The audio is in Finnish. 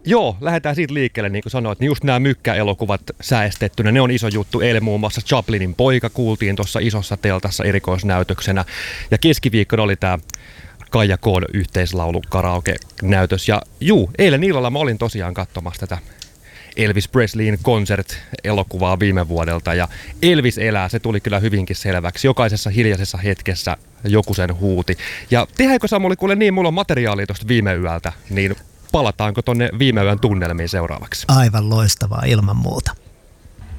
Joo, lähdetään siitä liikkeelle, niin kuin sanoit, niin just nämä mykkäelokuvat säästettynä, ne on iso juttu. Eilen muun muassa Chaplinin poika kuultiin tuossa isossa teltassa erikoisnäytöksenä. Ja keskiviikkona oli tämä Kaija K:n yhteislaulu karaoke-näytös. Ja eilen illalla mä olin tosiaan katsomassa tätä Elvis Presleyin Concert-elokuvaa viime vuodelta. Ja Elvis elää, se tuli kyllä hyvinkin selväksi. Jokaisessa hiljaisessa hetkessä joku sen huuti. Ja tehdäänkö Samuli, kuule niin, mulla on materiaalia tuosta viime yöltä, niin palataanko tonne viime yön tunnelmiin seuraavaksi? Aivan loistavaa ilman muuta.